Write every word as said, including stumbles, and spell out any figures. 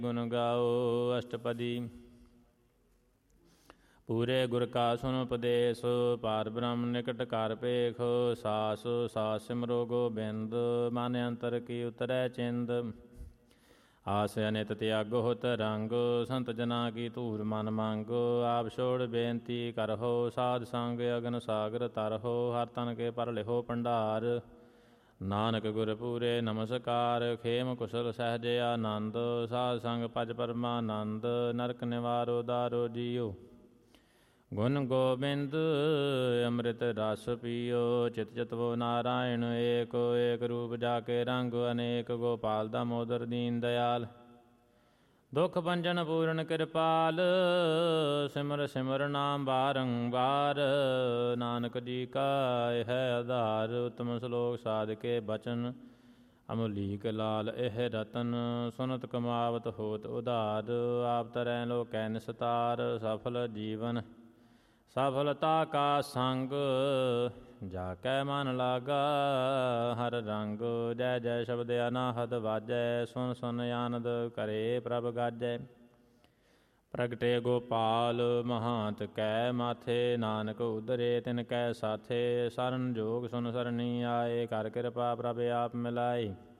ਗੁਣ ਗਾਓ ਅਸ਼ਟਪਦੀ। ਪੂਰੇ ਗੁਰ ਕਾ ਸੁਨ ਉਪਦੇਸ਼, ਪਾਰ ਬ੍ਰਹਮ ਨਿਕਟ ਕਰ ਭੇਖ। ਸਾਸ ਸਾਸ ਸਿਮਰੋ ਗੋਬਿੰਦ, ਮਨ ਅੰਤਰ ਕੀ ਉਤਰੈ ਚਿੰਦ। ਆਸ ਅਨਿਤ ਤਿਆਗੋ ਤਰੰਗ, ਸੰਤ ਜਨਾ ਕੀ ਧੂਰ ਮਨ ਮੰਗ। ਆਪ ਛੋੜ ਬੇਨਤੀ ਕਰਹੁ, ਸਾਧ ਸੰਗ ਅਗਨ ਸਾਗਰ ਤਰਹੁ। ਹਰ ਤਨ ਕੇ ਪਰ ਲਿਹੋ ਭੰਡਾਰ, ਨਾਨਕ ਗੁਰ ਪੂਰੇ ਨਮਸਕਾਰ। ਖੇਮ ਕੁਸ਼ਲ ਸਹਿਜ ਆਨੰਦ, ਸਾਧ ਸੰਗ ਭਜ ਪਰਮਾਨੰਦ। ਨਰਕ ਨਿਵਾਰੋ ਦਾਰੋ ਜੀਓ, ਗੁਣ ਗੋਬਿੰਦ ਅੰਮ੍ਰਿਤ ਰਸ ਪੀਓ। ਚਿਤ ਚਿਤਵੋ ਨਾਰਾਇਣ ਏਕ, ਏਕ ਰੂਪ ਜਾ ਕੇ ਰੰਗ ਅਨੇਕ। ਗੋਪਾਲ ਦਾਮੋਦਰ ਦੀਨ ਦਿਆਲ, ਦੁਖ ਭੰਜਨ ਪੂਰਨ ਕਿਰਪਾਲ। ਸਿਮਰ ਸਿਮਰ ਨਾਮ ਬਾਰੰਬਾਰ, ਨਾਨਕ ਜੀ ਕਾ ਇਹ ਆਧਾਰ। ਉਤਮ ਸਲੋਕ ਸਾਧ ਕੇ ਬਚਨ, ਅਮਲੀਕ ਲਾਲ ਇਹ ਰਤਨ। ਸੁਨਤ ਕਮਾਵਤ ਹੋਤ ਉਧਾਰ, ਆਪ ਤਰੈ ਲੋਕੈ ਨਿਸਤਾਰ। ਸਫਲ ਜੀਵਨ ਸਫਲਤਾ ਕਾ ਸੰਗ, ਜਾ ਕੈ ਮਨ ਲਾਗਾ ਹਰ ਰੰਗ। ਜੈ ਜੈ ਸ਼ਬਦ ਅਨਾਹਦ ਵਾਜੈ, ਸੁਨ ਸੁਨ ਆਨੰਦ ਕਰੇ ਪ੍ਰਭ ਗਾਜੈ। ਪ੍ਰਗਟੇ ਗੋਪਾਲ ਮਹਾਂਤ ਕੈ ਮਾਥੇ, ਨਾਨਕ ਉਧਰੇ ਤਿਨ ਕੈ ਸਾਥੇ। ਸਰਨ ਜੋਗ ਸੁਨ ਸਰਣੀ ਆਏ, ਕਰ ਕਿਰਪਾ ਪ੍ਰਭ ਆਪ ਮਿਲਾਏ।